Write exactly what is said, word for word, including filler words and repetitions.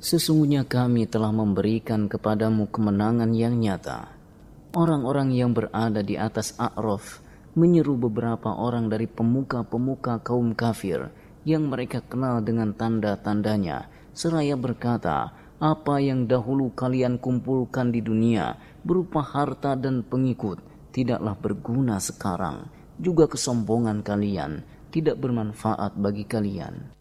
Sesungguhnya kami telah memberikan kepadamu kemenangan yang nyata. Orang-orang yang berada di atas A'raf menyeru beberapa orang dari pemuka-pemuka kaum kafir yang mereka kenal dengan tanda-tandanya, seraya berkata, apa yang dahulu kalian kumpulkan di dunia berupa harta dan pengikut tidaklah berguna sekarang, juga kesombongan kalian tidak bermanfaat bagi kalian.